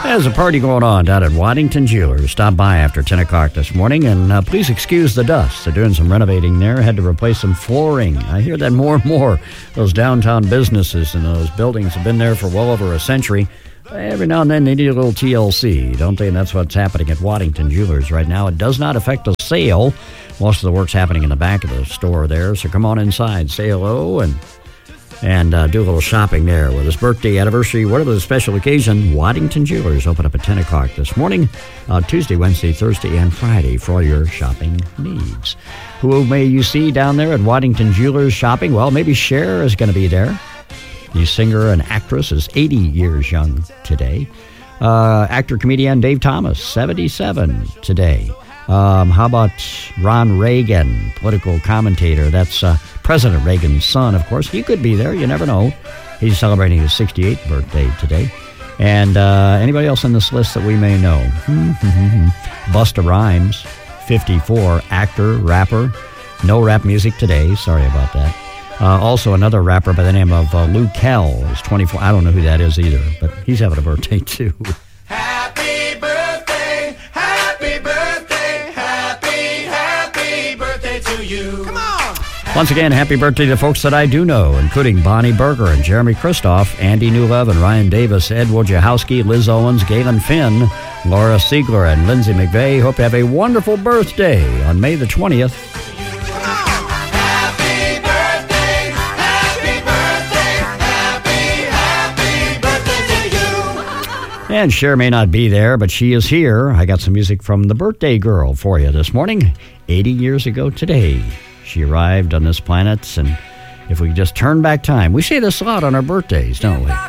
There's a party going on down at Waddington Jewelers. Stop by after 10 o'clock this morning, and please excuse the dust. They're doing some renovating there. Had to replace some flooring. I hear that more and more. Those downtown businesses and those buildings have been there for well over a century. Every now and then they need a little TLC, don't they? And that's what's happening at Waddington Jewelers right now. It does not affect the sale. Most of the work's happening in the back of the store there. So come on inside, say hello, and do a little shopping there. With his birthday, anniversary, whatever the special occasion, Waddington Jewelers open up at 10 o'clock this morning, Tuesday, Wednesday, Thursday, and Friday for all your shopping needs. Who may you see down there at Waddington Jewelers shopping? Well, maybe Cher is going to be there. The singer and actress is 80 years young today. Actor-comedian Dave Thomas, 77 today. How about Ron Reagan, political commentator? That's President Reagan's son, of course. He could be there. You never know. He's celebrating his 68th birthday today. And anybody else on this list that we may know? Busta Rhymes, 54, actor, rapper. No rap music today. Sorry about that. Also another rapper by the name of Lou Kell is 24. I don't know who that is either, but he's having a birthday too. Happy birthday, happy birthday, happy birthday to you. Come on. Once again, happy birthday to folks that I do know, including Bonnie Berger and Jeremy Kristoff, Andy Newlove and Ryan Davis, Ed Wojciechowski, Liz Owens, Galen Finn, Laura Siegler, and Lindsay McVeigh. Hope you have a wonderful birthday on May the 20th. And Cher may not be there, but she is here. I got some music from the birthday girl for you this morning. 80 years ago today, she arrived on this planet. And if we just turn back time, we say this a lot on our birthdays, don't we?